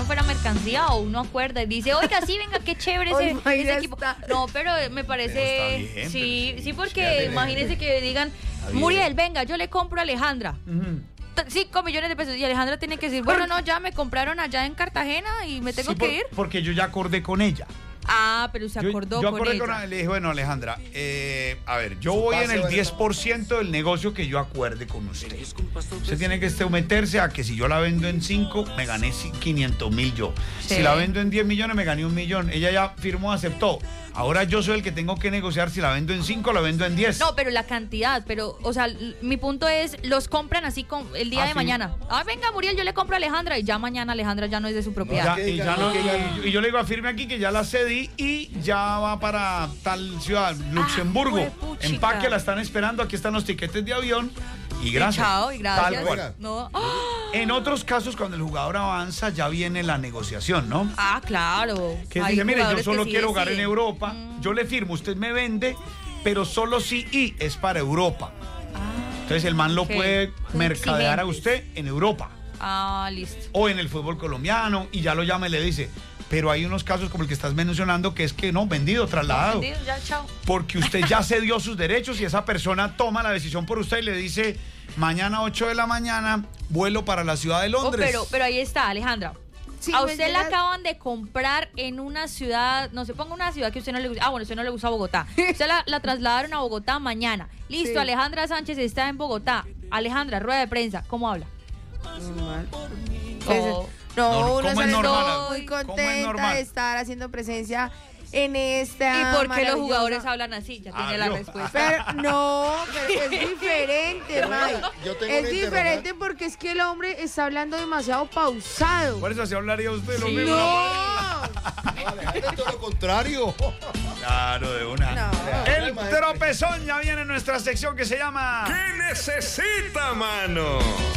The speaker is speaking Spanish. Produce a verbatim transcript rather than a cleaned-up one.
no fuera mercancía o uno acuerda y dice, oiga, sí, venga, qué chévere ese, Oye, ese equipo. está. No, pero me parece, Pero está bien, sí, pero sí, sí, porque sí, imagínense que digan, bien. Muriel, venga, yo le compro a Alejandra. Ujú. T- Cinco millones de pesos y Alejandra tiene que decir, bueno, no, ya me compraron allá en Cartagena y me tengo Sí, que por- ir. Porque yo ya acordé con ella. Ah, pero se Yo- acordó yo, con acordé ella. con ella. Le dije, bueno, Alejandra, eh, a ver, yo Su voy pase en el va a diez estar- por ciento del negocio que yo acuerde con usted. Usted tiene que este, meterse a que si yo la vendo en cinco, me gané quinientos mil yo. Sí. Si la vendo en diez millones, me gané un millón. Ella ya firmó, aceptó. Ahora yo soy el que tengo que negociar si la vendo en cinco o la vendo en diez. No, pero la cantidad, pero, o sea, l- mi punto es, los compran así con el día Ah, de sí. mañana. Ah, venga, Muriel, yo le compro a Alejandra y ya mañana Alejandra ya no es de su propiedad. Ya, que y, digan, ya no- no que digan. y- y yo le digo, afirme aquí que ya la cedí y ya va para tal ciudad, Luxemburgo. juepuchica. Empaque, la están esperando, aquí están los tiquetes de avión y Y gracias. chao, y gracias. Tal cual. Oiga. No. ¡Ah! En otros casos, cuando el jugador avanza, ya viene la negociación, ¿no? Ah, claro. Que Hay dice, mire, yo jugadores que solo sí quiero jugar en deciden. Europa, Mm. yo le firmo, usted me vende, pero solo si y es para Europa. Entonces el man lo ok. puede Son mercadear a exigentes. usted en Europa Ah, listo. o en el fútbol colombiano y ya lo llama y le dice, pero hay unos casos como el que estás mencionando que es que no, vendido, trasladado. Entendido, ya, chao. Porque usted ya cedió sus derechos y esa persona toma la decisión por usted y le dice, mañana ocho de la mañana, vuelo para la ciudad de Oh, Londres. pero, pero ahí está, Alejandra. Sí, a me usted la llegas- acaban de comprar en una ciudad, no se ponga una ciudad que a usted no le gusta. Ah, bueno, a usted no le gusta Bogotá. Usted la, la trasladaron a Bogotá mañana. Listo, Sí. Alejandra Sánchez está en Bogotá. Alejandra, rueda de prensa, ¿cómo habla? Normal. Oh. No, Nor- uno ¿cómo es sale normal? todo muy ¿Cómo es contenta normal? de estar haciendo presencia en esta. ¿Y por qué los maravillosa- jugadores hablan así? Ya tiene Ah, la yo- respuesta. Pero no, pero es diferente, Mike. Yo tengo Es una diferente porque es que el hombre está hablando demasiado pausado. Por eso así hablaría usted lo Sí. mismo. No. No, Alejandra, es todo lo contrario. Claro, de una. No. El tropezón ya viene en nuestra sección que se llama... ¿Qué necesita, mano?